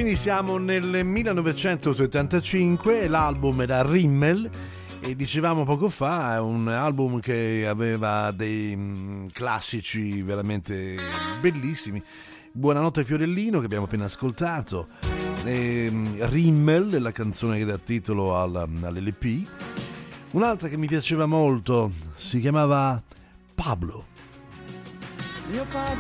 quindi siamo nel 1975, l'album era Rimmel e dicevamo poco fa è un album che aveva dei classici veramente bellissimi. Buonanotte Fiorellino che abbiamo appena ascoltato, Rimmel, la canzone che dà titolo all'LP. Un'altra che mi piaceva molto si chiamava Pablo. Mio padre